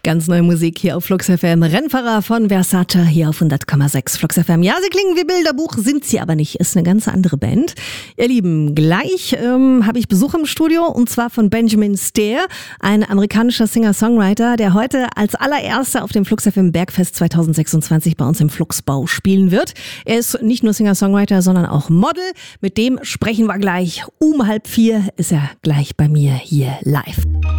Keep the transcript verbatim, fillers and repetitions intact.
Ganz neue Musik hier auf Flux F M. Rennfahrer von Versace hier auf hundert Komma sechs Flux F M. Ja, sie klingen wie Bilderbuch, sind sie aber nicht. Ist eine ganz andere Band. Ihr Lieben, gleich ähm, habe ich Besuch im Studio und zwar von Benjamin Stair, ein amerikanischer Singer-Songwriter, der heute als allererster auf dem Flux F M Bergfest zwanzig sechsundzwanzig bei uns im Fluxbau spielen wird. Er ist nicht nur Singer-Songwriter, sondern auch Model. Mit dem sprechen wir gleich. Um halb vier ist er gleich bei mir hier live.